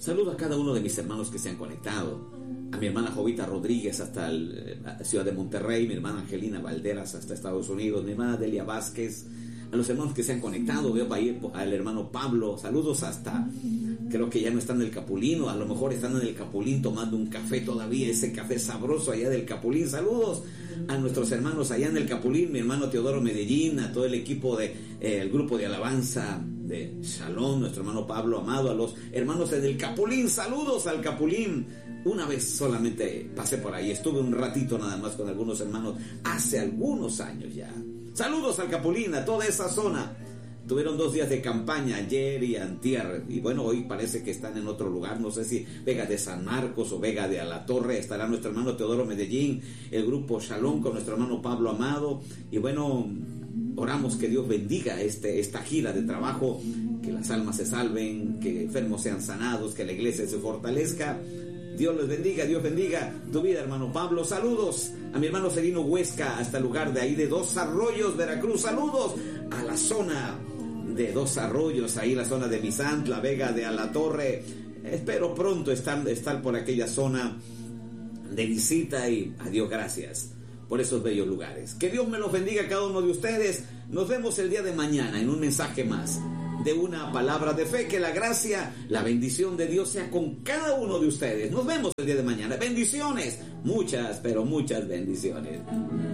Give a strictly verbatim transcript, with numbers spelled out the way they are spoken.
Saludo a cada uno de mis hermanos que se han conectado. A mi hermana Jovita Rodríguez hasta el, la ciudad de Monterrey, mi hermana Angelina Valderas hasta Estados Unidos, mi hermana Delia Vázquez, a los hermanos que se han conectado, veo ahí al hermano Pablo, saludos hasta, creo que ya no están en el Capulín, o a lo mejor están en el Capulín tomando un café todavía, ese café sabroso allá del Capulín. Saludos a nuestros hermanos allá en el Capulín, mi hermano Teodoro Medellín, a todo el equipo del de, eh, grupo de alabanza de Shalom, nuestro hermano Pablo Amado, a los hermanos del Capulín, saludos al Capulín. Una vez solamente pasé por ahí, estuve un ratito nada más con algunos hermanos, hace algunos años ya. Saludos al Capulín, a toda esa zona. Tuvieron dos días de campaña ayer y antier, y bueno, hoy parece que están en otro lugar, no sé si Vega de San Marcos o Vega de Alatorre. Estará nuestro hermano Teodoro Medellín, el grupo Shalom con nuestro hermano Pablo Amado, y bueno, oramos que Dios bendiga este, esta gira de trabajo, que las almas se salven, que enfermos sean sanados, que la iglesia se fortalezca. Dios les bendiga, Dios bendiga tu vida, hermano Pablo. Saludos a mi hermano Serino Huesca, hasta el lugar de ahí de Dos Arroyos, Veracruz. Saludos a la zona de Dos Arroyos, ahí la zona de Misantla, Vega de Alatorre. Espero pronto estar, estar por aquella zona de visita, y a Dios gracias por esos bellos lugares. Que Dios me los bendiga a cada uno de ustedes. Nos vemos el día de mañana en un mensaje más de una palabra de fe. Que la gracia, la bendición de Dios sea con cada uno de ustedes. Nos vemos el día de mañana. Bendiciones, muchas, pero muchas bendiciones.